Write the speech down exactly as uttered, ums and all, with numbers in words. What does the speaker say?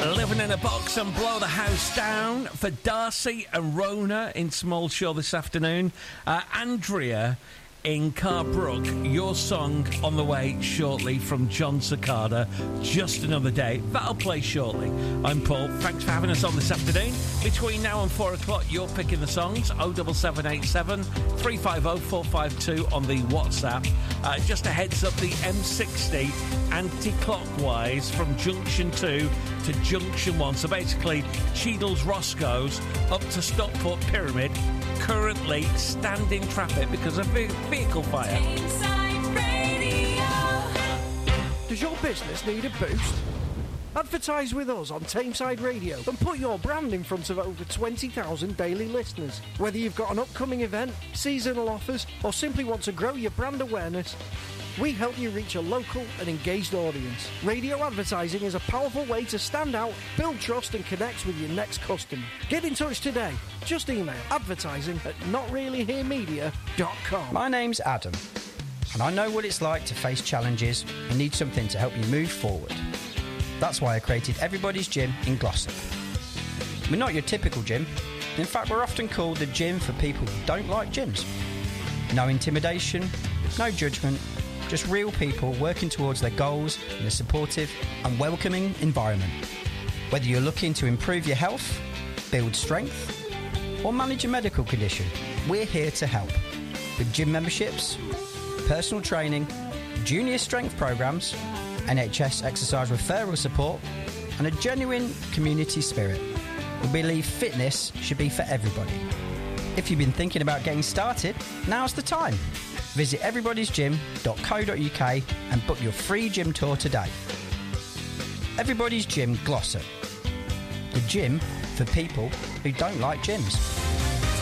Living in a Box and Blow the House Down for Darcy and Rona in Smallshaw this afternoon. Uh, Andrea in Carbrook, your song on the way shortly from John Cicada, Just Another Day. That'll play shortly. I'm Paul. Thanks for having us on this afternoon. Between now and four o'clock, you're picking the songs. oh seven seven eight seven, three five oh, four five two on the WhatsApp. Uh, just a heads up, the M sixty anti-clockwise from Junction two to Junction one. So basically, Cheadle's Roscoe's up to Stockport Pyramid, currently standing traffic because of ve- vehicle fire. Tameside Radio. Does your business need a boost? Advertise with us on Tameside Radio and put your brand in front of over twenty thousand daily listeners. Whether you've got an upcoming event, seasonal offers, or simply want to grow your brand awareness, we help you reach a local and engaged audience. Radio advertising is a powerful way to stand out, build trust and connect with your next customer. Get in touch today. Just email advertising at not really here media dot com. My name's Adam, and I know what it's like to face challenges and need something to help you move forward. That's why I created Everybody's Gym in Glossop. We're not your typical gym. In fact, we're often called the gym for people who don't like gyms. No intimidation, no judgment, just real people working towards their goals in a supportive and welcoming environment. Whether you're looking to improve your health, build strength, or manage a medical condition, we're here to help. With gym memberships, personal training, junior strength programs, N H S exercise referral support, and a genuine community spirit. We believe fitness should be for everybody. If you've been thinking about getting started, now's the time. Visit everybodys gym dot co dot uk and book your free gym tour today. Everybody's Gym Glossop. The gym for people who don't like gyms.